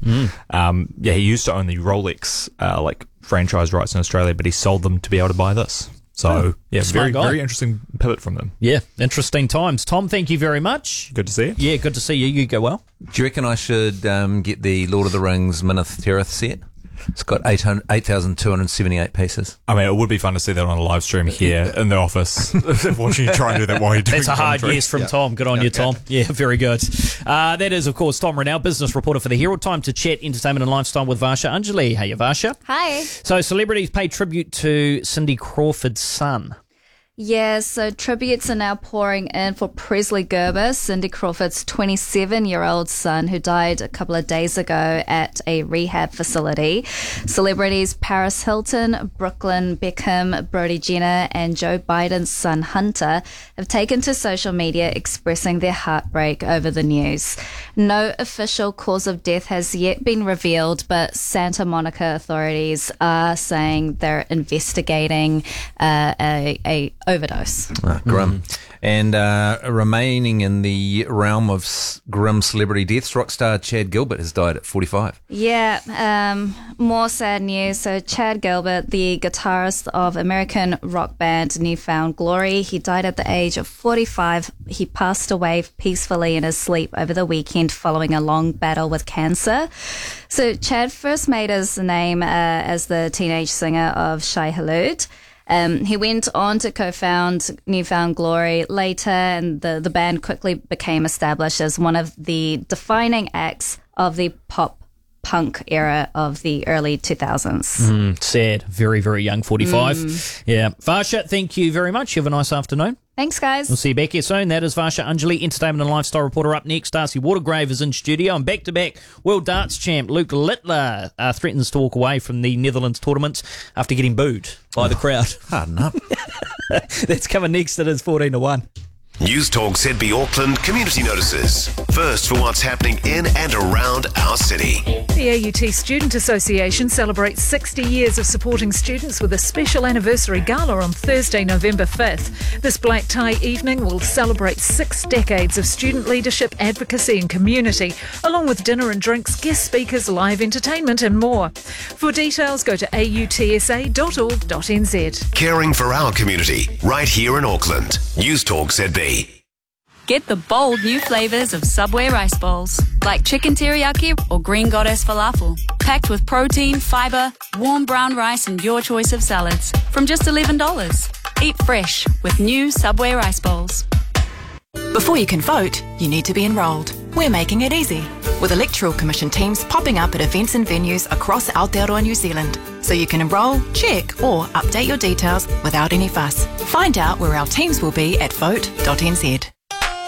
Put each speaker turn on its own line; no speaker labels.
He used to own the Rolex franchise rights in Australia, but he sold them to be able to buy this. So, very interesting pivot from them.
Yeah, interesting times. Tom, thank you very much.
Good to see you.
Yeah, good to see you. You go well.
Do you reckon I should get the Lord of the Rings Minas Tirith set? It's got 8,278 pieces.
I mean, it would be fun to see that on a live stream here in the office. Watching you try and do that while you're doing
That's a hard
commentary.
yes from Tom. Good on you, Tom. Yeah, very good. That is, of course, Tom Rennell, business reporter for The Herald. Time to chat entertainment and lifestyle with Varsha Anjali. Hey, Varsha.
Hi.
So, celebrities pay tribute to Cindy Crawford's son.
Yeah, so tributes are now pouring in for Presley Gerber, Cindy Crawford's 27-year-old son who died a couple of days ago at a rehab facility. Celebrities Paris Hilton, Brooklyn Beckham, Brody Jenner and Joe Biden's son Hunter have taken to social media expressing their heartbreak over the news. No official cause of death has yet been revealed, but Santa Monica authorities are saying they're investigating a overdose.
Grim. And remaining in the realm of grim celebrity deaths, rock star Chad Gilbert has died at 45.
Yeah, more sad news. So Chad Gilbert, the guitarist of American rock band New Found Glory, he died at the age of 45. He passed away peacefully in his sleep over the weekend following a long battle with cancer. So Chad first made his name as the teenage singer of Shai Hulud. He went on to co-found New Found Glory later, and the band quickly became established as one of the defining acts of the pop-punk era of the early 2000s.
Sad. Very, very young, 45. Yeah. Varsha, thank you very much. You have a nice afternoon.
Thanks, guys.
We'll see you back here soon. That is Varsha Anjali, entertainment and lifestyle reporter. Up next, Darcy Watergrave is in studio. And back-to-back world darts champ Luke Littler threatens to walk away from the Netherlands tournaments after getting booed by the crowd.
Harden up.
That's coming next. It is 14-1.
News Talk ZB Auckland community notices. First for what's happening in and around our city.
The AUT Student Association celebrates 60 years of supporting students with a special anniversary gala on Thursday, November 5th. This black tie evening will celebrate 6 decades of student leadership, advocacy and community, along with dinner and drinks, guest speakers, live entertainment and more. For details, go to autsa.org.nz.
Caring for our community, right here in Auckland. News Talk ZB.
Get the bold new flavours of Subway rice bowls, like chicken teriyaki or green goddess falafel, packed with protein, fibre, warm brown rice and your choice of salads, from just $11. Eat fresh with new Subway rice bowls.
Before you can vote, you need to be enrolled. We're making it easy, with Electoral Commission teams popping up at events and venues across Aotearoa New Zealand, so you can enrol, check or update your details without any fuss. Find out where our teams will be at vote.nz.